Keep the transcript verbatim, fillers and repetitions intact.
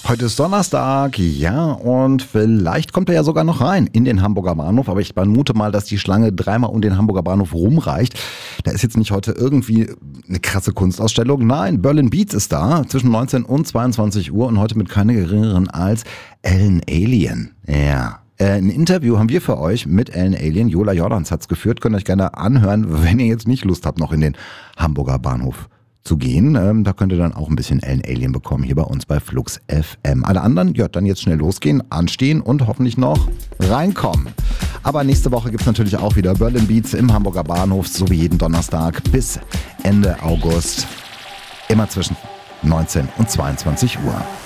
Heute ist Donnerstag, ja, und vielleicht kommt er ja sogar noch rein in den Hamburger Bahnhof, aber ich vermute mal, dass die Schlange dreimal um den Hamburger Bahnhof rumreicht. Da ist jetzt nicht heute irgendwie eine krasse Kunstausstellung. Nein, Berlin Beats ist da zwischen neunzehn und zweiundzwanzig Uhr und heute mit keiner geringeren als Ellen Allien. Ja. Ein Interview haben wir für euch mit Ellen Allien. Jola Jordans hat's geführt. Könnt ihr euch gerne anhören, wenn ihr jetzt nicht Lust habt, noch in den Hamburger Bahnhof zu gehen. Ähm, da könnt ihr dann auch ein bisschen Ellen Allien bekommen, hier bei uns bei Flux F M. Alle anderen, ja, dann jetzt schnell losgehen, anstehen und hoffentlich noch reinkommen. Aber nächste Woche gibt's natürlich auch wieder Berlin Beats im Hamburger Bahnhof, so wie jeden Donnerstag bis Ende August. Immer zwischen neunzehn und zweiundzwanzig Uhr.